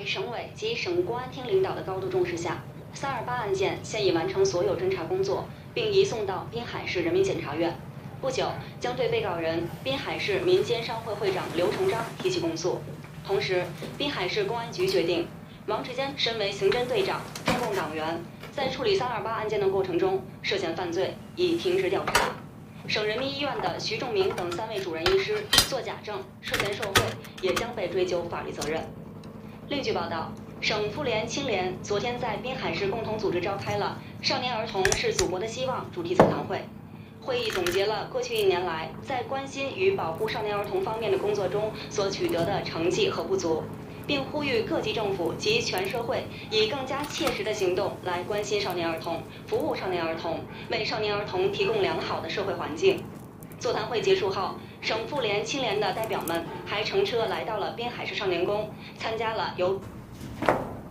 省委及省公安厅领导的高度重视下，328案件现已完成所有侦查工作，并移送到滨海市人民检察院。不久将对被告人滨海市民间商会会长刘成章提起公诉。同时，滨海市公安局决定，王志坚身为刑侦队长、中共党员，在处理328案件的过程中涉嫌犯罪，已停职调查。省人民医院的徐仲明等3位主任医师作假证涉嫌受贿，也将被追究法律责任。另据报道，省妇联、青联昨天在滨海市共同组织召开了“少年儿童是祖国的希望”主题座谈会。会议总结了过去1年来在关心与保护少年儿童方面的工作中所取得的成绩和不足，并呼吁各级政府及全社会以更加切实的行动来关心少年儿童、服务少年儿童，为少年儿童提供良好的社会环境。座谈会结束后，省妇联、青联的代表们还乘车来到了滨海市少年宫，参加了由